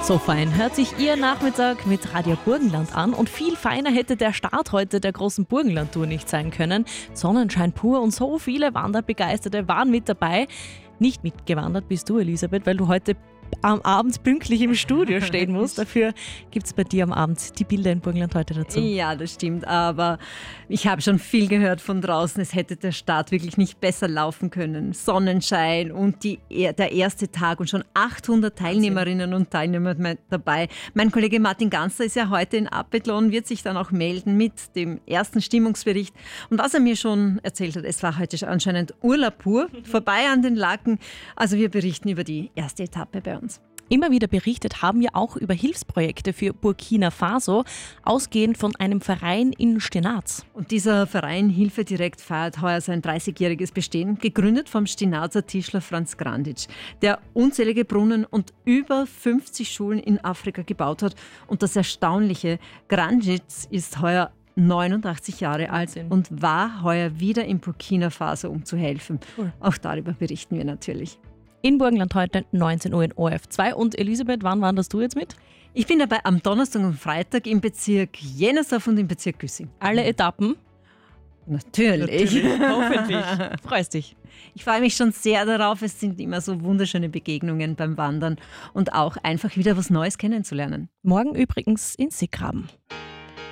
So fein hört sich Ihr Nachmittag mit Radio Burgenland an und viel feiner hätte der Start heute der großen Burgenland-Tour nicht sein können. Sonnenschein pur und so viele Wanderbegeisterte waren mit dabei. Nicht mitgewandert bist du, Elisabeth, weil du heute am Abend pünktlich im Studio stehen musst. Dafür gibt es bei dir am Abend die Bilder in Burgenland heute dazu. Ja, das stimmt, aber ich habe schon viel gehört von draußen. Es hätte der Start wirklich nicht besser laufen können. Sonnenschein und der erste Tag und schon 800 Teilnehmerinnen und Teilnehmer dabei. Mein Kollege Martin Ganster ist ja heute in Apeldoorn, wird sich dann auch melden mit dem ersten Stimmungsbericht. Und was er mir schon erzählt hat, es war heute anscheinend Urlaub pur, vorbei an den Laken. Also wir berichten über die erste Etappe bei uns. Immer wieder berichtet haben wir auch über Hilfsprojekte für Burkina Faso, ausgehend von einem Verein in Stinaz. Und dieser Verein Hilfe direkt feiert heuer sein 30-jähriges Bestehen, gegründet vom Stinazer Tischler Franz Grandic, der unzählige Brunnen und über 50 Schulen in Afrika gebaut hat. Und das Erstaunliche, Grandic ist heuer 89 Jahre alt und war heuer wieder in Burkina Faso, um zu helfen. Cool. Auch darüber berichten wir natürlich. In Burgenland heute 19 Uhr in ORF2. Und Elisabeth, wann wanderst du jetzt mit? Ich bin dabei am Donnerstag und Freitag im Bezirk Jennersdorf und im Bezirk Güssing. Alle Etappen? Natürlich. Hoffentlich. Freust dich? Ich freue mich schon sehr darauf. Es sind immer so wunderschöne Begegnungen beim Wandern und auch einfach wieder was Neues kennenzulernen. Morgen übrigens in Sickraben.